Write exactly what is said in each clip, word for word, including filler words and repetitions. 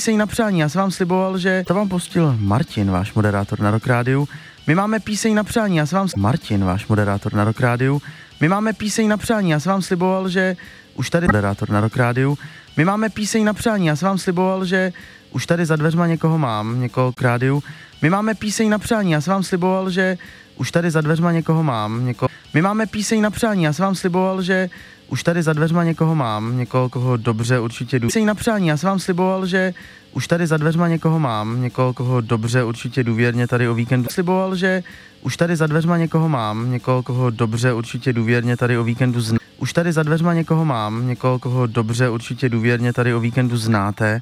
píseň na přání, já jsem vám sliboval, že to vám pustil Martin, váš moderátor na Rock Rádiu. My máme píseň na přání, já jsem vám... Martin, váš moderátor na Rock Rádiu. My máme píseň na přání, já jsem vám sliboval, že už tady... Moderátor na Rock Rádiu. My máme píseň na přání, já jsem vám sliboval, že už tady za dveřma někoho mám, někoho k rádiu. My máme píseň na přání, já jsem vám sliboval, že už tady za dveřma někoho mám, někoho... My máme píseň na přání, já jsem vám sliboval, že už tady za dveřma někoho mám, někoho, koho dobře určitě jdu. Píseň na přání, já jsem vám sliboval, že už tady za dveřma někoho mám, někoho, koho dobře určitě důvěrně tady o víkendu. Sliboval, že už tady za dveřma někoho mám, někoho, koho dobře určitě důvěrně tady o víkendu znáte. Už tady za dveřma někoho mám, někoho, koho dobře určitě důvěrně tady o víkendu znáte.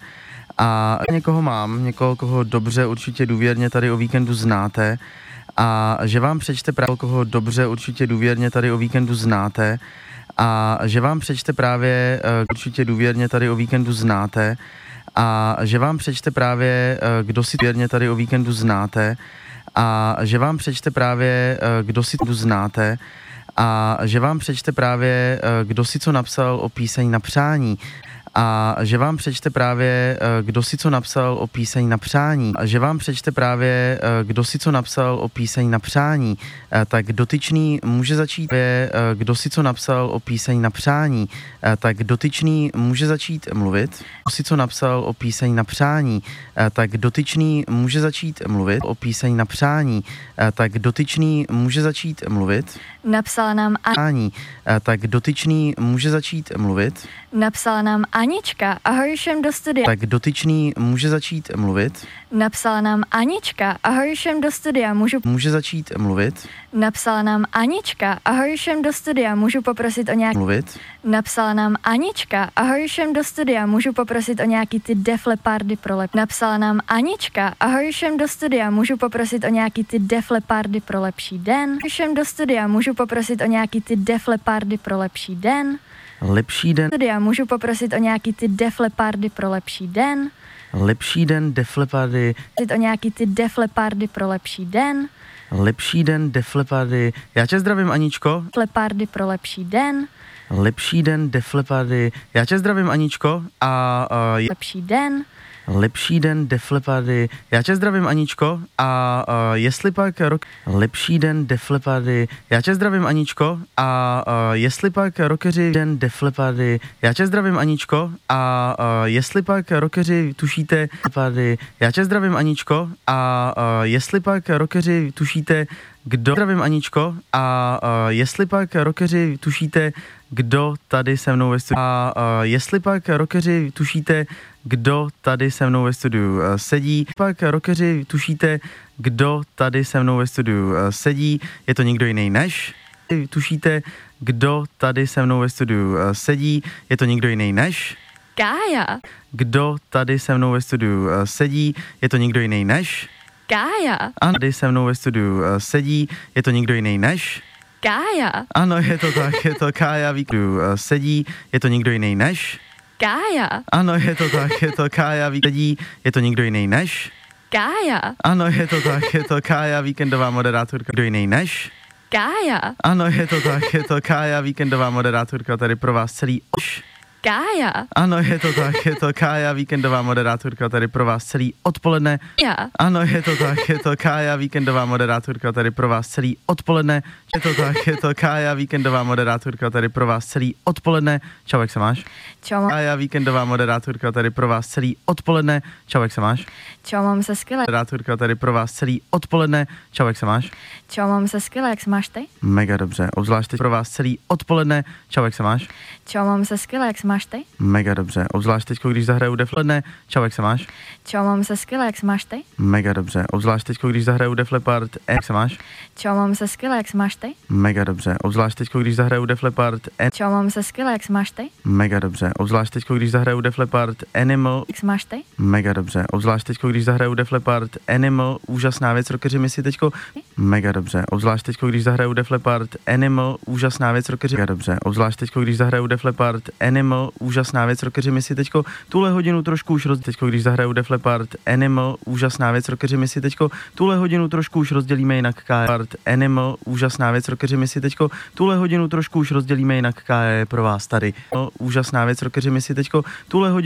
A někoho mám, někoho, koho dobře určitě důvěrně tady o víkendu znáte. A že vám přečte právě, koho dobře určitě důvěrně tady o víkendu znáte. A že vám přečte právě, určitě důvěrně tady o víkendu znáte. A že vám přečte právě, kdo si důvěrně tady o víkendu znáte. A že vám přečte právě, kdo si tu znáte. A že vám přečte právě, kdo si co napsal o píseň na přání. A že vám přečte právě, kdo si co napsal o píseň na přání. A že vám přečte právě, kdo si co napsal o píseň na přání. Tak dotyčný může začít, kdo si co napsal o píseň na přání. Tak dotyčný může začít mluvit. Kdo si co napsal o píseň na přání. Tak dotyčný může začít mluvit o píseň na přání. Tak dotyčný může začít mluvit. Napsala nám Ani. Tak dotyčný může začít mluvit. Napsala nám Anička, ahoj všem do studia. Tak dotyčný může začít mluvit. Napsala nám Anička, ahoj všem do studia, můžu... Může začít mluvit. Napsala nám Anička, ahoj všem do studia, můžu poprosit o nějaký... Mluvit. Napsala nám Anička, ahoj všem do studia, můžu poprosit o nějaký ty Def Lepardy pro lep... Napsala nám Anička, ahoj všem do studia, můžu poprosit o nějaký ty Def Lepardy pro lepší den. Ahoj všem do studia, můžu poprosit o nějaký ty Def Lepardy pro lepší den. Lepší den. Studia, můžu poprosit o nějaký ty Def Lepardy pro lepší den. Lepší den Def Lepardy. O nějaký ty Def Lepardy pro lepší den. Lepší den Def Lepardy. Já tě zdravím, Aničko. Lepardy pro lepší den. Lepší den Def Lepardy. Já tě zdravím, Aničko. A uh, je... Lepší den. Lepší den Def Lepardy. Já tě zdravím, Aničko. A uh, jestli pak rok... Lepší den Def Lepardy. Já tě zdravím, Aničko. A uh, jestli pak rockeři... Den Def Lepardy. Já tě zdravím, Aničko. A uh, jestli pak rockeři tušíte... Lepardy. Já tě zdravím, Aničko. A uh, jestli pak rockeři tušíte... Kdo... Zdravím, Aničko. A uh, jestli pak rockeři tušíte... Kdo tady se mnou ve studiu... A uh, jestli pak rockeři tušíte... Kdo tady se mnou ve studiu sedí. Pak rockeři tušíte, kdo tady se mnou ve studiu sedí. Je to nikdo jiný než. Tušíte, kdo tady se mnou ve studiu sedí. Je to nikdo jiný než. Kája. Kdo tady se mnou ve studiu sedí. Je to nikdo jiný než. Kája. A tady se mnou ve studiu sedí. Je to nikdo jiný než. Kája. Ano, je to tak, je to Kája. Víkdu sedí. Je to nikdo jiný než. Kája. Ano, je to tak, je to Kája Víkendová, je to nikdo jiný než? Kája. Ano, je to tak, je to Kája Víkendová moderátorka, kdo jiný než? Kája. Ano, je to tak, je to Kája Víkendová moderátorka, tady pro vás celý oš. Kája. Ano, je to tak, je to Kája Víkendová moderátorka, tady pro vás celý odpoledne. Já. Ano, je to tak, je to Kája Víkendová moderátorka, tady pro vás celý odpoledne. Je to tak, je to Kája Víkendová moderátorka, tady pro vás celý odpoledne. Čau, jak se máš? Čau. Kája Víkendová moderátorka, tady pro vás celý odpoledne. Čau, jak se máš? Čau, mám se skvěle. Moderátorka tady pro vás celý odpoledne. Čau, jak se máš? Čau, mám se skvěle, jak se máš ty? Mega dobře, obzvlášť teď pro vás celý odpoledne. Čau, jak se máš? Čau, mám se skvěle, jak se máš ty? Mega dobře, obzvlášť teď, když zahraju Def Leppard. Čau, jak se máš? Čau, mám se skvěle, jak se máš ty? Mega dobře, obzvlášť teď, když zahraju Def Leppard. Jak se máš? Čau, mám se skvěle, jak se máš ty? Mega dobře, obzvlášť teď, když zahraju Def Leppard. Čau, mám se skvěle, jak se máš ty? Mega dobře, obzvlášť teď, když zahraju Def Leppard. Animal. Jak se máš ty? Mega dobře, obzvlášť teď, když zahraju Def Leppard. Animal, úžasná věc, rockeři mi si teďko. Mega dobře, obzvlášť teď, když zahraju Def Leppard. Animal, úžasná věc, rockeři. Mega dobře, obzvlášť teď, když zahraju Def Leppard. Animal, úžasná věc, rockeři mi si teďko tuhle hodinu trošku už roz... teďko, když zahraju Def Leppard. Animal, úžasná věc, rockeři mi si teďko tuhle hodinu trošku už rozdělíme jinak. K. Animal, úžasná věc, rockeři mi si teďko tuhle hodinu trošku už rozdělíme jinak. K je pro vás tady. No, úžasná věc, rockeři mi si teďko tuhle hodinu